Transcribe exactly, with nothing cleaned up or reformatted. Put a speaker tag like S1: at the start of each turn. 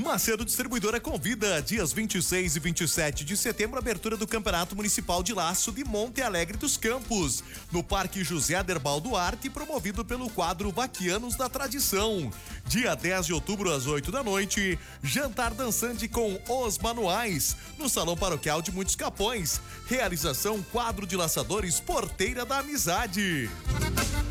S1: Macedo Distribuidora convida dias vinte e seis e vinte e sete de setembro, abertura do Campeonato Municipal de Laço de Monte Alegre dos Campos, no Parque José Aderbal Duarte, promovido pelo quadro Vaquianos da Tradição. Dia dez de outubro, às oito da noite, jantar dançante com Os Manuais, no Salão Paroquial de Muitos Capões. Realização quadro de laçadores Porteira da Amizade.